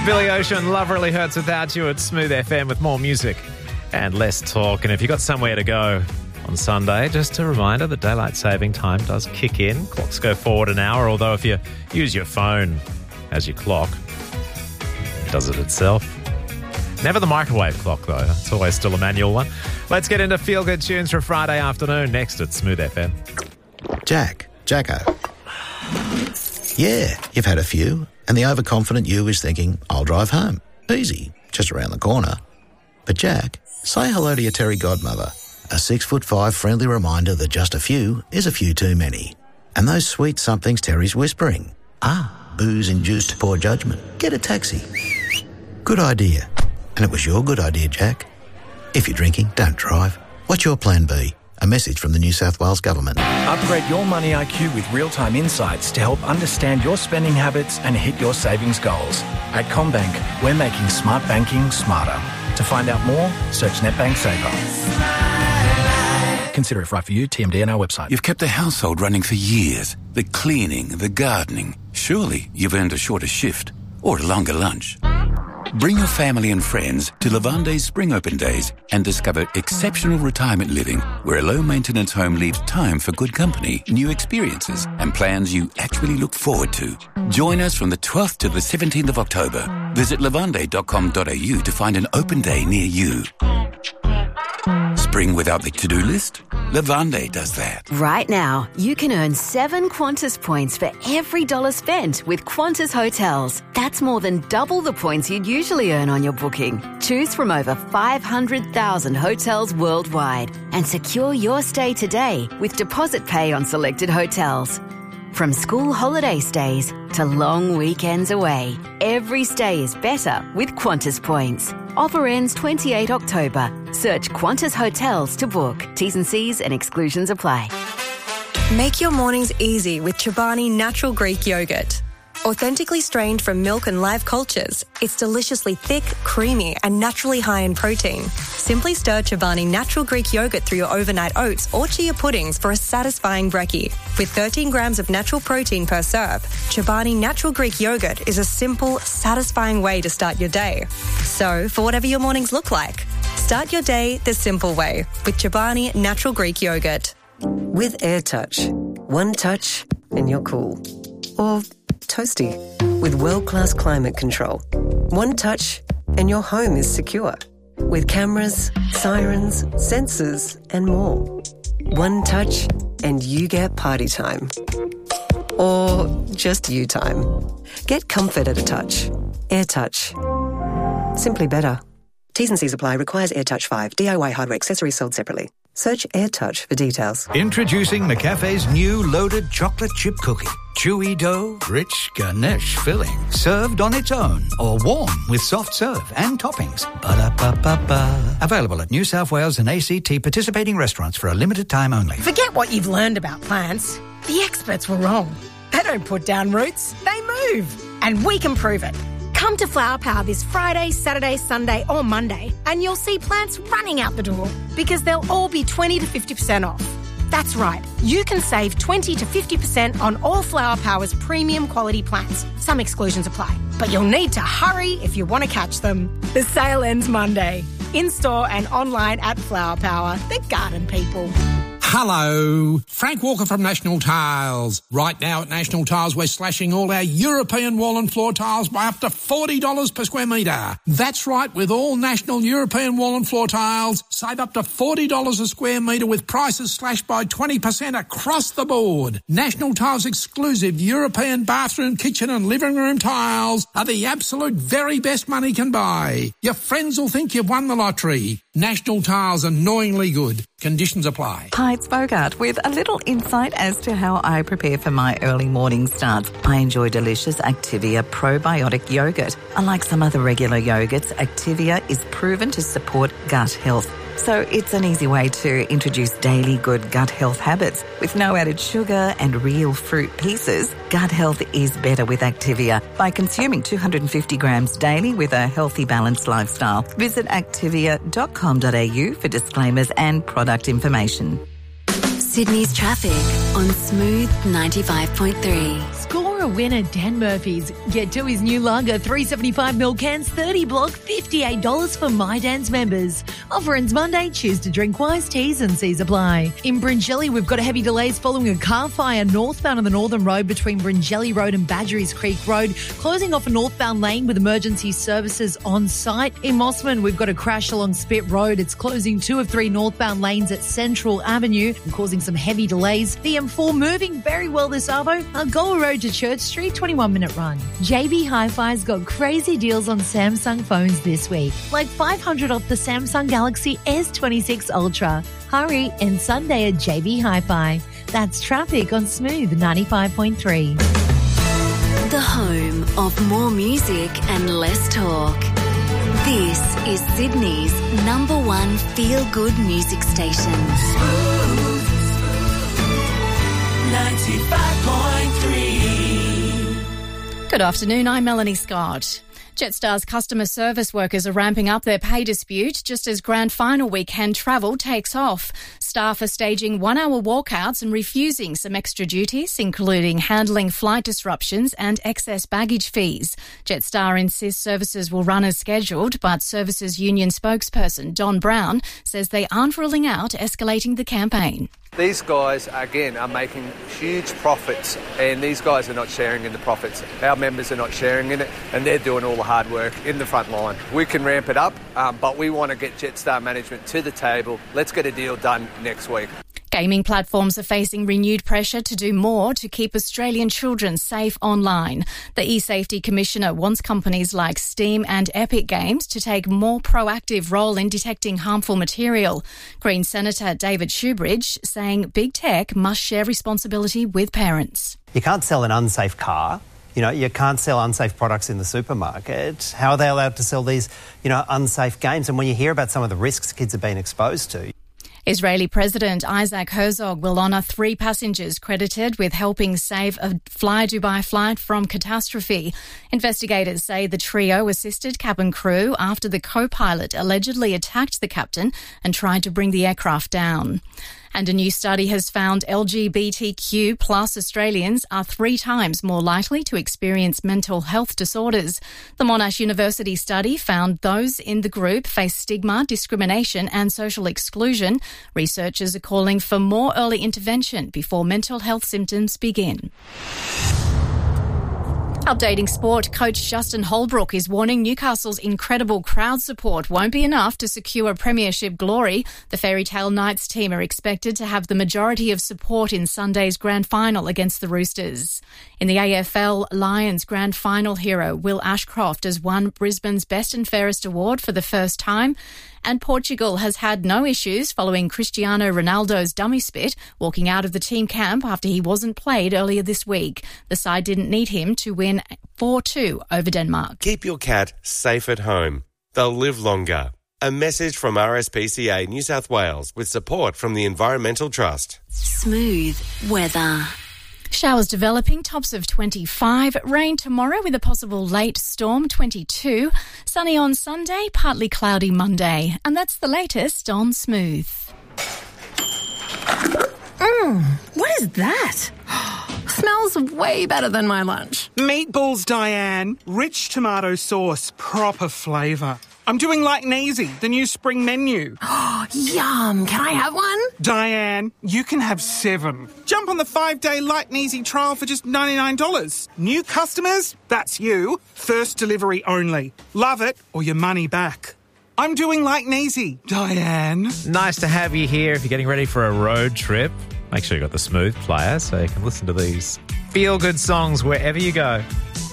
Billy Ocean, Love Really Hurts Without You at Smooth FM with more music and less talk. And if you've got somewhere to go on Sunday, just a reminder that daylight saving time does kick in. Clocks go forward an hour, although if you use your phone as your clock, it does it itself. Never the microwave clock, though. It's always still a manual one. Let's get into feel-good tunes for Friday afternoon next at Smooth FM. Jacko. Yeah, you've had a few, and the overconfident you is thinking, I'll drive home. Easy, just around the corner. But Jack, say hello to your Terry godmother. A 6'5" friendly reminder that just a few is a few too many. And those sweet somethings Terry's whispering. Booze-induced poor judgment. Get a taxi. Good idea. And it was your good idea, Jack. If you're drinking, don't drive. What's your plan B? A message from the New South Wales Government. Upgrade your money IQ with real-time insights to help understand your spending habits and hit your savings goals. At CommBank, we're making smart banking smarter. To find out more, search NetBank Saver. Consider if right for you, TMD on our website. You've kept the household running for years. The cleaning, the gardening. Surely you've earned a shorter shift or a longer lunch. Bring your family and friends to Lavande's Spring Open Days and discover exceptional retirement living where a low-maintenance home leaves time for good company, new experiences and plans you actually look forward to. Join us from the 12th to the 17th of October. Visit lavande.com.au to find an open day near you. Spring without the to-do list? Lavande does that. Right now, you can earn 7 Qantas points for every $1 spent with Qantas Hotels. That's more than double the points you'd usually earn on your booking. Choose from over 500,000 hotels worldwide and secure your stay today with deposit pay on selected hotels. From school holiday stays to long weekends away, every stay is better with Qantas points. Offer ends 28 October. Search Qantas Hotels to book. T's and C's and exclusions apply. Make your mornings easy with Chobani Natural Greek Yogurt. Authentically strained from milk and live cultures, it's deliciously thick, creamy and naturally high in protein. Simply stir Chobani Natural Greek Yogurt through your overnight oats or chia puddings for a satisfying brekkie. With 13 grams of natural protein per serve, Chobani Natural Greek Yogurt is a simple, satisfying way to start your day. So, for whatever your mornings look like, start your day the simple way with Chobani Natural Greek Yogurt. With AirTouch, one touch and you're cool. Or toasty with world-class climate control. One touch and your home is secure with cameras, sirens, sensors and more. One touch and you get party time. Or just you time. Get comfort at a touch. AirTouch. Simply better. T's and C's apply. Requires AirTouch 5. DIY hardware accessories sold separately. Search AirTouch for details. Introducing McCafe's new loaded chocolate chip cookie. Chewy dough, rich ganache filling, served on its own or warm with soft serve and toppings. Ba-da-ba-ba-ba. Available at New South Wales and ACT participating restaurants for a limited time only. Forget what you've learned about plants. The experts were wrong. They don't put down roots, they move. And we can prove it. Come to Flower Power this Friday, Saturday, Sunday or Monday and you'll see plants running out the door because they'll all be 20 to 50% off. That's right, you can save 20 to 50% on all Flower Power's premium quality plants. Some exclusions apply, but you'll need to hurry if you want to catch them. The sale ends Monday. In-store and online at Flower Power, the garden people. Hello, Frank Walker from National Tiles. Right now at National Tiles, we're slashing all our European wall and floor tiles by up to $40 per square metre. That's right, with all National European wall and floor tiles, save up to $40 a square metre with prices slashed by 20% across the board. National Tiles exclusive European bathroom, kitchen and living room tiles are the absolute very best money can buy. Your friends will think you've won the lottery. National Tiles, annoyingly good. Conditions apply. Hi, it's Bogart with a little insight as to how I prepare for my early morning starts. I enjoy delicious Activia probiotic yogurt. Unlike some other regular yogurts, Activia is proven to support gut health. So it's an easy way to introduce daily good gut health habits. With no added sugar and real fruit pieces, gut health is better with Activia by consuming 250 grams daily with a healthy, balanced lifestyle. Visit activia.com.au for disclaimers and product information. Sydney's traffic on Smooth 95.3. Score a winner, Dan Murphy's. Get to his new lager, 375ml cans, 30 block, $58 for My Dan's members. Offer ends Monday. Choose to drink wise. T's and C's apply. In Bringelly, we've got heavy delays following a car fire northbound on the Northern Road between Bringelly Road and Badgerys Creek Road, closing off a northbound lane with emergency services on site. In Mossman, we've got a crash along Spit Road. It's closing 2 of 3 northbound lanes at Central Avenue and causing some heavy delays. The M4 moving very well this Arvo. Algoa Road to Church Street, 21-minute run. JB Hi-Fi's got crazy deals on Samsung phones this week, like $500 off the Samsung Galaxy S26 Ultra. Hurry, and Sunday at JB Hi-Fi. That's traffic on Smooth 95.3. The home of more music and less talk. This is Sydney's #1 feel-good music station. Smooth 95.3. Good afternoon, I'm Melanie Scott. Jetstar's customer service workers are ramping up their pay dispute just as Grand Final weekend travel takes off. Staff are staging 1-hour walkouts and refusing some extra duties, including handling flight disruptions and excess baggage fees. Jetstar insists services will run as scheduled, but Services Union spokesperson Don Brown says they aren't ruling out escalating the campaign. These guys, again, are making huge profits, and these guys are not sharing in the profits. Our members are not sharing in it, and they're doing all the hard work in the front line. We can ramp it up, but we want to get Jetstar management to the table. Let's get a deal done next week. Gaming platforms are facing renewed pressure to do more to keep Australian children safe online. The eSafety Commissioner wants companies like Steam and Epic Games to take a more proactive role in detecting harmful material. Green Senator David Shoebridge saying big tech must share responsibility with parents. You can't sell an unsafe car. You can't sell unsafe products in the supermarket. How are they allowed to sell these, unsafe games? And when you hear about some of the risks kids have been exposed to. Israeli President Isaac Herzog will honour 3 passengers credited with helping save a Fly Dubai flight from catastrophe. Investigators say the trio assisted cabin crew after the co-pilot allegedly attacked the captain and tried to bring the aircraft down. And a new study has found LGBTQ plus Australians are 3 times more likely to experience mental health disorders. The Monash University study found those in the group face stigma, discrimination and social exclusion. Researchers are calling for more early intervention before mental health symptoms begin. Updating sport, coach Justin Holbrook is warning Newcastle's incredible crowd support won't be enough to secure premiership glory. The Fairy Tale Knights team are expected to have the majority of support in Sunday's grand final against the Roosters. In the AFL, Lions grand final hero Will Ashcroft has won Brisbane's Best and Fairest award for the first time. And Portugal has had no issues following Cristiano Ronaldo's dummy spit, walking out of the team camp after he wasn't played earlier this week. The side didn't need him to win 4-2 over Denmark. Keep your cat safe at home. They'll live longer. A message from RSPCA New South Wales with support from the Environmental Trust. Smooth weather. Showers developing, tops of 25. Rain tomorrow with a possible late storm, 22. Sunny on Sunday, partly cloudy Monday. And that's the latest on Smooth. What is that? Smells way better than my lunch. Meatballs, Diane. Rich tomato sauce, proper flavour. I'm doing like Neasy, the new spring menu. Yum. Can I have one? Diane, you can have 7. Jump on the 5-day Like Neasy trial for just $99. New customers? That's you. First delivery only. Love it or your money back. I'm doing like Neasy, Diane. Nice to have you here if you're getting ready for a road trip. Make sure you've got the Smooth player so you can listen to these feel-good songs wherever you go.